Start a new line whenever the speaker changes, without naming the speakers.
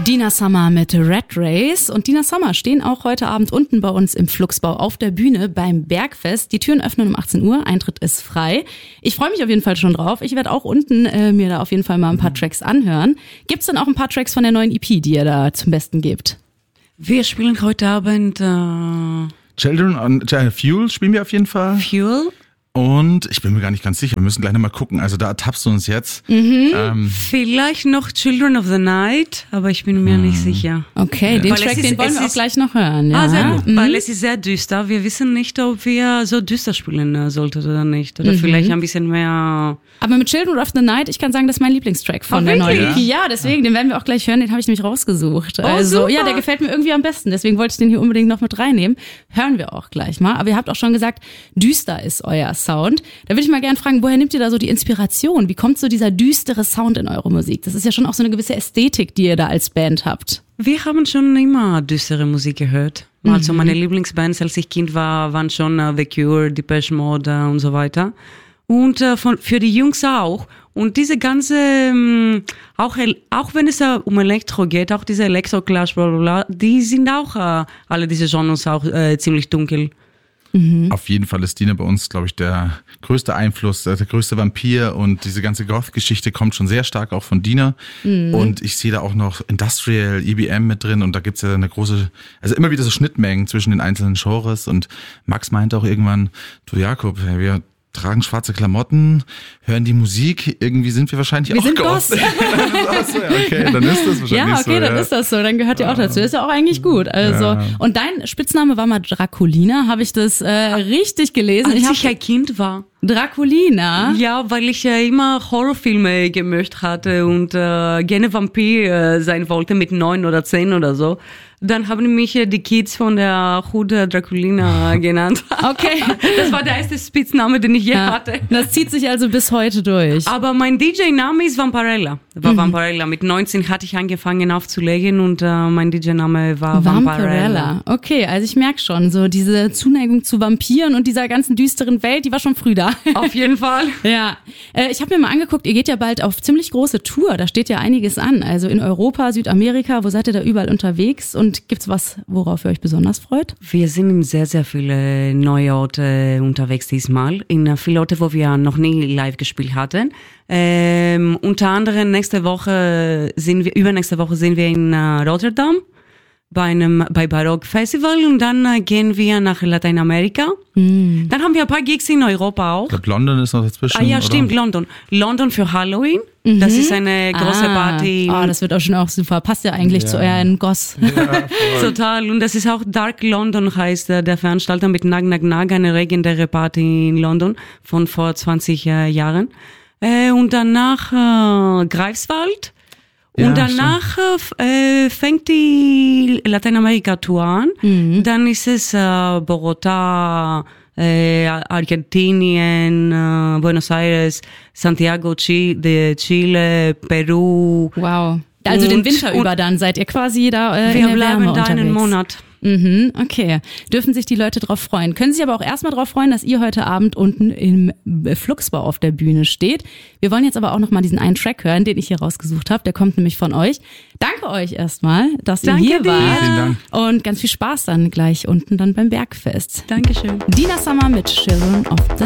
Dina Summer mit Red Race. Und Dina Summer stehen auch heute Abend unten bei uns im Fluxbau auf der Bühne beim Bergfest. Die Türen öffnen um 18 Uhr, Eintritt ist frei. Ich freue mich auf jeden Fall schon drauf. Ich werde auch unten mir da auf jeden Fall mal ein paar Tracks anhören. Gibt's denn auch ein paar Tracks von der neuen EP, die ihr da zum Besten gebt?
Wir spielen heute Abend
Children on Fuel spielen wir auf jeden Fall.
Fuel.
Und ich bin mir gar nicht ganz sicher, wir müssen gleich nochmal gucken, also da ertappst du uns jetzt.
Vielleicht noch Children of the Night, aber ich bin mir nicht sicher.
Okay, den Track, den wollen wir auch gleich noch hören. Ja.
Sehr gut, weil es ist sehr düster. Wir wissen nicht, ob wir so düster spielen sollten oder nicht. Oder vielleicht ein bisschen mehr...
Aber mit Children of the Night, ich kann sagen, das ist mein Lieblingstrack von der neuen EP. Ja, deswegen, den werden wir auch gleich hören, den habe ich nämlich rausgesucht. Also
super.
Ja, der gefällt mir irgendwie am besten, deswegen wollte ich den hier unbedingt noch mit reinnehmen. Hören wir auch gleich mal. Aber ihr habt auch schon gesagt, düster ist euer Sound. Da würde ich mal gerne fragen, woher nehmt ihr da so die Inspiration? Wie kommt so dieser düstere Sound in eure Musik? Das ist ja schon auch so eine gewisse Ästhetik, die ihr da als Band habt.
Wir haben schon immer düstere Musik gehört. Also meine Lieblingsbands, als ich Kind war, waren schon The Cure, Depeche Mode und so weiter. Und für die Jungs auch. Und diese ganze, auch wenn es um Elektro geht, auch diese Elektro-Clash, die sind auch, alle diese Genres auch ziemlich dunkel.
Auf jeden Fall ist Dina bei uns, glaube ich, der größte Einfluss, der größte Vampir, und diese ganze Goth-Geschichte kommt schon sehr stark auch von Dina. Und ich sehe da auch noch Industrial, EBM mit drin, und da gibt's ja eine große, also immer wieder so Schnittmengen zwischen den einzelnen Genres. Und Max meinte auch irgendwann, du Jakob, wir tragen schwarze Klamotten, hören die Musik, irgendwie sind wir wahrscheinlich auch Goth. Okay, dann ist das wahrscheinlich so.
Ja, okay, dann ist das so, dann gehört ihr auch dazu. Ist ja auch eigentlich gut. Also, und dein Spitzname war mal Draculina, habe ich das richtig gelesen?
Als ich ein Kind war.
Draculina?
Ja, weil ich ja immer Horrorfilme gemischt hatte und gerne Vampir sein wollte mit 9 oder 10 oder so. Dann haben mich die Kids von der Hood Draculina genannt.
Okay.
Das war der erste Spitzname, den ich je hatte.
Das zieht sich also bis heute durch.
Aber mein DJ-Name ist Vampirella. Vampirella. Mit 19 hatte ich angefangen aufzulegen und mein DJ-Name war Vampirella.
Okay, also ich merke schon, so diese Zuneigung zu Vampiren und dieser ganzen düsteren Welt, die war schon früh da.
Auf jeden Fall.
Ja. Ich habe mir mal angeguckt, ihr geht ja bald auf ziemlich große Tour. Da steht ja einiges an. Also in Europa, Südamerika, wo seid ihr da überall unterwegs? Und gibt's was, worauf ihr euch besonders freut?
Wir sind in sehr, sehr viele neue Orte unterwegs diesmal. In viele Orte, wo wir noch nie live gespielt hatten. Unter anderem übernächste Woche sind wir in Rotterdam bei Baroque Festival, und dann gehen wir nach Lateinamerika. Dann haben wir ein paar Gigs in Europa auch.
Ich glaube, London ist noch dazwischen.
Ja,
oder?
Stimmt, London. London für Halloween. Das ist eine große Party.
Das wird auch schon auch super. Passt ja eigentlich zu euren Goss.
Ja,
total. Und das ist auch Dark London, heißt der Veranstalter, mit Nag Nag Nag, eine legendäre Party in London von vor 20 Jahren. Und danach Greifswald. Und danach fängt die Lateinamerika-Tour an. Dann ist es Bogotá, Argentinien, Buenos Aires, Santiago, Chile, Peru.
Wow. Also den Winter über dann seid ihr quasi da in der Wärme unterwegs.
Wir bleiben da einen Monat.
Okay. Dürfen sich die Leute drauf freuen. Können sich aber auch erstmal drauf freuen, dass ihr heute Abend unten im Fluxbau auf der Bühne steht. Wir wollen jetzt aber auch noch mal diesen einen Track hören, den ich hier rausgesucht habe. Der kommt nämlich von euch. Danke euch erstmal, dass ihr hier wart.
Vielen Dank.
Und ganz viel Spaß dann gleich unten dann beim Bergfest.
Dankeschön.
Dina Summer mit Children of the